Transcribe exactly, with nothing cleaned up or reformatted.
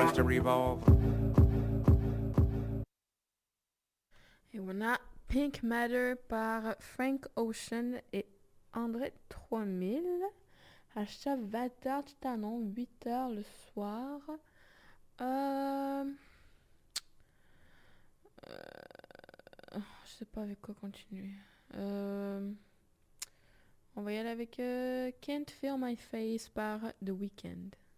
starts to revolve. Et on a Pink Matter par Frank Ocean et André trois mille. Achat vingt heures, tout à non, huit heures le soir. Euh... euh... Je sais pas avec quoi continuer. Euh... On va y aller avec euh, Can't Feel My Face par The Weeknd.